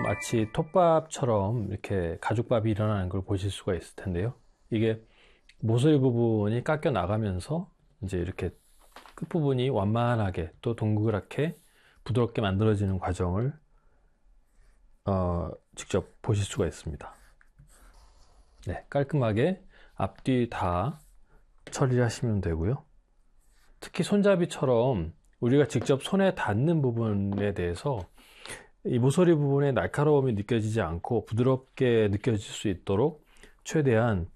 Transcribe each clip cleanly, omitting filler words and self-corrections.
마치 톱밥처럼 이렇게 가죽밥이 일어나는 걸 보실 수가 있을 텐데요. 이게 모서리 부분이 깎여 나가면서 이제 이렇게 끝부분이 완만하게 또 동그랗게 부드럽게 만들어지는 과정을 직접 보실 수가 있습니다. 네, 깔끔하게 앞뒤 다 처리를 하시면 되고요. 특히 손잡이처럼 우리가 직접 손에 닿는 부분에 대해서 이 모서리 부분에 날카로움이 느껴지지 않고 부드럽게 느껴질 수 있도록 최대한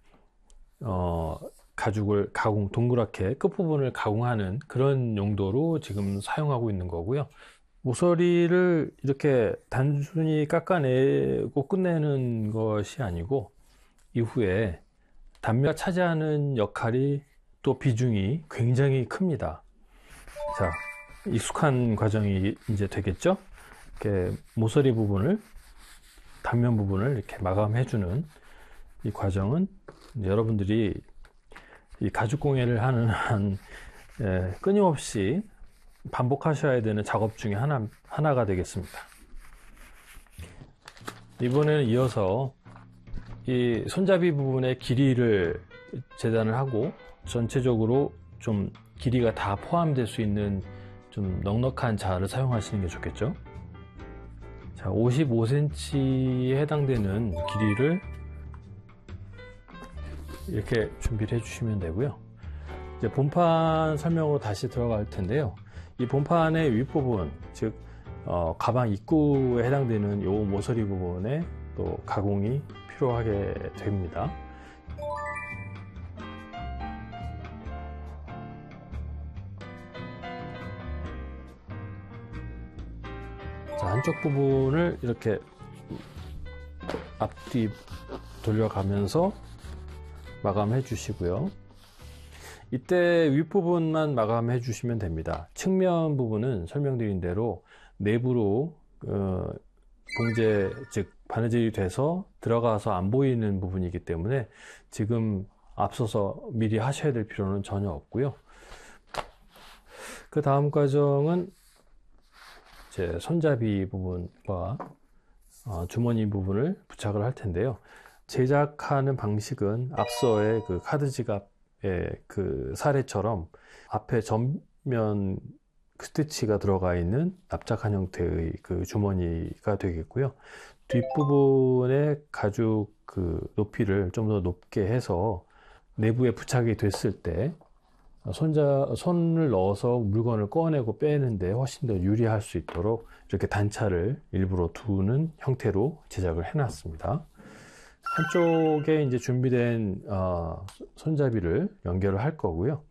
가죽을 동그랗게 끝부분을 가공하는 그런 용도로 지금 사용하고 있는 거고요. 모서리를 이렇게 단순히 깎아내고 끝내는 것이 아니고 이후에 단면가 차지하는 역할이 또 비중이 굉장히 큽니다. 자, 익숙한 과정이 이제 되겠죠? 이렇게 모서리 부분을, 단면 부분을 이렇게 마감해주는 이 과정은 여러분들이 이 가죽 공예를 하는 한 끊임없이 반복하셔야 되는 작업 중에 하나가 되겠습니다. 이번에는 이어서 이 손잡이 부분의 길이를 재단을 하고 전체적으로 좀 길이가 다 포함될 수 있는 좀 넉넉한 자를 사용하시는 게 좋겠죠. 자, 55cm에 해당되는 길이를 이렇게 준비를 해주시면 되고요. 이제 본판 설명으로 다시 들어갈 텐데요. 이 본판의 윗부분, 즉 가방 입구에 해당되는 이 모서리 부분에 또 가공이 필요하게 됩니다. 자, 한쪽 부분을 이렇게 앞뒤 돌려가면서 마감해 주시고요. 이때 윗부분만 마감해 주시면 됩니다. 측면 부분은 설명드린 대로 내부로 봉제, 즉 바느질이 돼서 들어가서 안 보이는 부분이기 때문에 지금 앞서서 미리 하셔야 될 필요는 전혀 없고요. 그 다음 과정은 제 손잡이 부분과 주머니 부분을 부착을 할 텐데요. 제작하는 방식은 앞서의 그 카드 지갑의 그 사례처럼 앞에 전면 스티치가 들어가 있는 납작한 형태의 그 주머니가 되겠고요. 뒷부분에 가죽 그 높이를 좀 더 높게 해서 내부에 부착이 됐을 때 손을 넣어서 물건을 꺼내고 빼는데 훨씬 더 유리할 수 있도록 이렇게 단차를 일부러 두는 형태로 제작을 해놨습니다. 한쪽에 이제 준비된 손잡이를 연결을 할 거고요.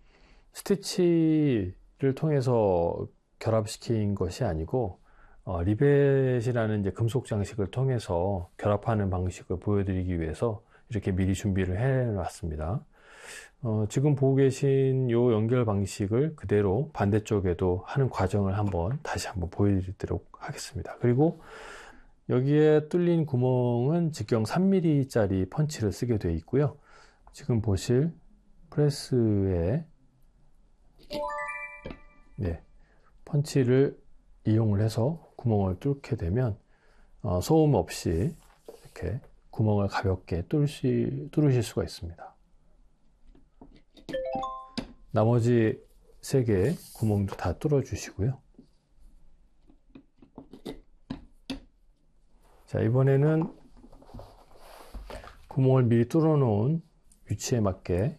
스티치를 통해서 결합시킨 것이 아니고 리벳이라는 이제 금속 장식을 통해서 결합하는 방식을 보여드리기 위해서 이렇게 미리 준비를 해 놨습니다. 지금 보고 계신 이 연결 방식을 그대로 반대쪽에도 하는 과정을 다시 한번 보여드리도록 하겠습니다. 그리고 여기에 뚫린 구멍은 직경 3mm 짜리 펀치를 쓰게 되어 있고요. 지금 보실 프레스에 펀치를 이용을 해서 구멍을 뚫게 되면 소음 없이 이렇게 구멍을 가볍게 뚫으실 수가 있습니다. 나머지 3개의 구멍도 다 뚫어 주시고요. 자, 이번에는 구멍을 미리 뚫어 놓은 위치에 맞게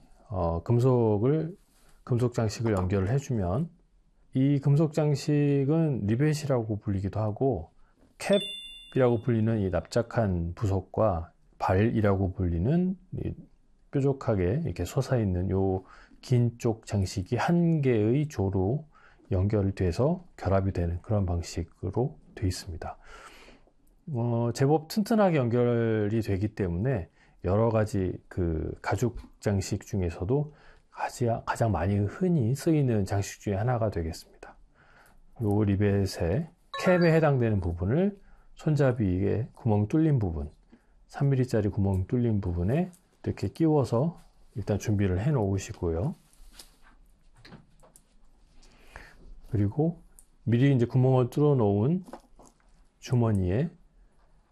금속 장식을 연결을 해주면, 이 금속 장식은 리벳이라고 불리기도 하고 캡이라고 불리는 이 납작한 부속과 발이라고 불리는 뾰족하게 이렇게 솟아있는 요 긴 쪽 장식이 한 개의 조로 연결돼서 결합이 되는 그런 방식으로 되어 있습니다. 제법 튼튼하게 연결이 되기 때문에 여러 가지 그 가죽 장식 중에서도 가장 많이 흔히 쓰이는 장식 중에 하나가 되겠습니다. 요 리벳의 캡에 해당되는 부분을 손잡이에 구멍 뚫린 부분, 3mm 짜리 구멍 뚫린 부분에 이렇게 끼워서 일단 준비를 해 놓으시고요. 그리고 미리 이제 구멍을 뚫어 놓은 주머니에